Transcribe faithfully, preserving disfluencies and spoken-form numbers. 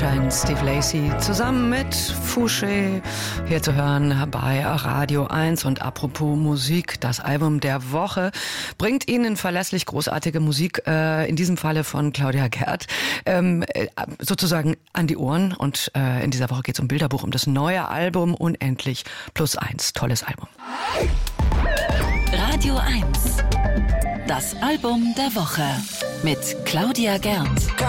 Sunshine, Steve Lacy, zusammen mit Fouché, hier zu hören bei Radio eins. Und apropos Musik, das Album der Woche bringt Ihnen verlässlich großartige Musik, äh, in diesem Falle von Claudia Gerd, ähm, äh, sozusagen an die Ohren. Und äh, in dieser Woche geht es um Bilderbuch, um das neue Album Unendlich plus eins. Tolles Album. Radio eins. Das Album der Woche mit Claudia Gerd.